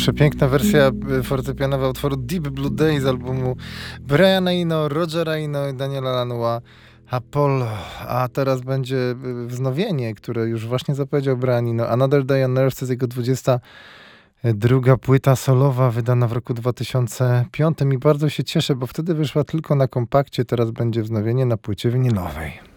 Przepiękna wersja fortepianowa utworu Deep Blue Day z albumu Briana Eno, Rogera Eno i Daniela Lanois, Apollo. A teraz będzie wznowienie, które już właśnie zapowiedział Brian Eno. Another Day on Earth to jest jego 22. płyta solowa, wydana w roku 2005 i bardzo się cieszę, bo wtedy wyszła tylko na kompakcie, teraz będzie wznowienie na płycie winylowej.